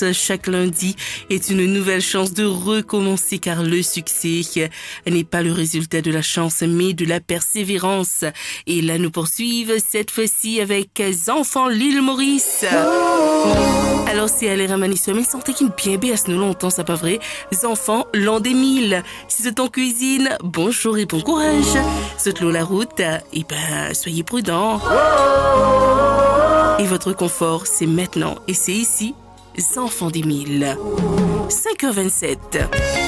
chance. Chaque lundi est une nouvelle chance de recommencer car le succès n'est pas le résultat de la chance mais de la persévérance. Et là, nous poursuivons cette fois-ci avec Enfants l'île Maurice. Alors, c'est à l'air à Manisou, mais sentez qu'il bien béasse nous longtemps, ça pas vrai? Enfants, l'an des 1000. Si c'est en cuisine, bonjour et bon courage. Saute-l'eau la route, et soyez prudents. Et votre confort, c'est maintenant et c'est ici, Enfants des 1000. 5h27.